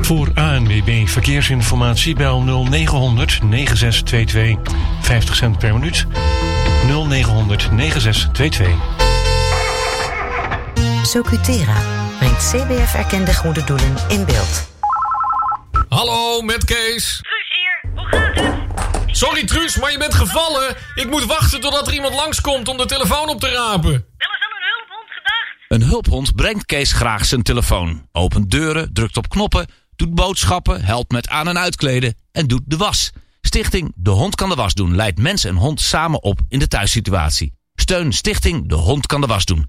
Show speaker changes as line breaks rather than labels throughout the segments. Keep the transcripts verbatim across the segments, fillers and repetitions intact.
Voor A N W B Verkeersinformatie bel nul negen negen zes twee twee vijftig cent per minuut. nul negen negen zes twee twee.
Socutera brengt C B F-erkende goede doelen in beeld.
Hallo, met Kees.
Truus hier, hoe gaat het?
Sorry Truus, maar je bent gevallen. Ik moet wachten totdat er iemand langskomt om de telefoon op te rapen.
Wel eens aan een hulphond gedacht?
Een hulphond brengt Kees graag zijn telefoon. Opent deuren, drukt op knoppen, doet boodschappen, helpt met aan- en uitkleden en doet de was. Stichting De Hond Kan de Was Doen leidt mens en hond samen op in de thuissituatie. Steun Stichting De Hond Kan de Was Doen.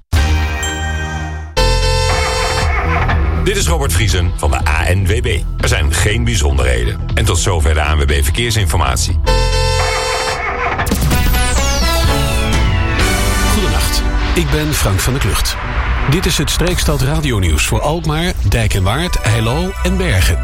Dit is Robert Vriesen van de A N W B. Er zijn geen bijzonderheden. En tot zover de A N W B Verkeersinformatie.
Goedenacht, ik ben Frank van der Klucht. Dit is het Streekstad radionieuws voor Alkmaar, Dijk en Waard, Heilo en Bergen.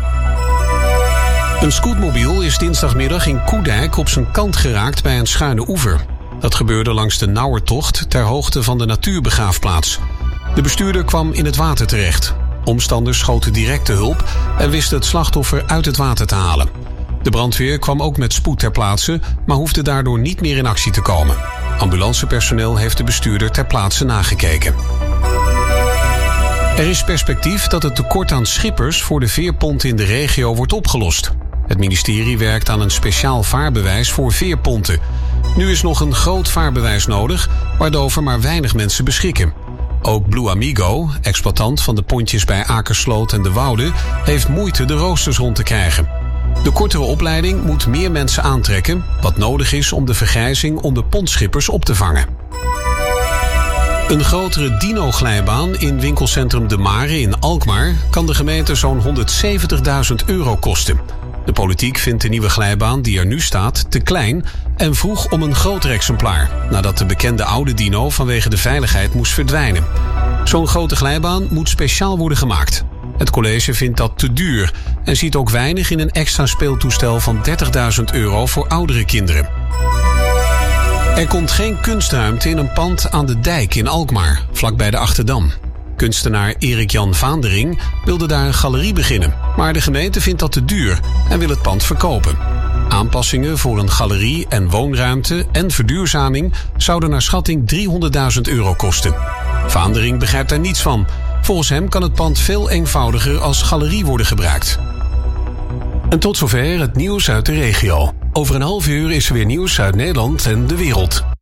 Een scootmobiel is dinsdagmiddag in Koedijk op zijn kant geraakt bij een schuine oever. Dat gebeurde langs de Nauwertocht ter hoogte van de natuurbegraafplaats. De bestuurder kwam in het water terecht. Omstanders schoten direct de hulp en wisten het slachtoffer uit het water te halen. De brandweer kwam ook met spoed ter plaatse, maar hoefde daardoor niet meer in actie te komen. Ambulancepersoneel heeft de bestuurder ter plaatse nagekeken. Er is perspectief dat het tekort aan schippers voor de veerponten in de regio wordt opgelost. Het ministerie werkt aan een speciaal vaarbewijs voor veerponten. Nu is nog een groot vaarbewijs nodig, waarover maar weinig mensen beschikken. Ook Blue Amigo, exploitant van de pontjes bij Akersloot en de Woude, heeft moeite de roosters rond te krijgen. De kortere opleiding moet meer mensen aantrekken, wat nodig is om de vergrijzing onder pontschippers op te vangen. Een grotere dino-glijbaan in winkelcentrum De Mare in Alkmaar kan de gemeente zo'n honderdzeventigduizend euro kosten. De politiek vindt de nieuwe glijbaan die er nu staat te klein en vroeg om een groter exemplaar, nadat de bekende oude dino vanwege de veiligheid moest verdwijnen. Zo'n grote glijbaan moet speciaal worden gemaakt. Het college vindt dat te duur en ziet ook weinig in een extra speeltoestel van dertigduizend euro voor oudere kinderen. Er komt geen kunstruimte in een pand aan de Dijk in Alkmaar, vlakbij de Achterdam. Kunstenaar Erik-Jan Vaandering wilde daar een galerie beginnen, maar de gemeente vindt dat te duur en wil het pand verkopen. Aanpassingen voor een galerie en woonruimte en verduurzaming zouden naar schatting driehonderdduizend euro kosten. Vaandering begrijpt daar niets van. Volgens hem kan het pand veel eenvoudiger als galerie worden gebruikt. En tot zover het nieuws uit de regio. Over een half uur is er weer nieuws uit Nederland en de wereld.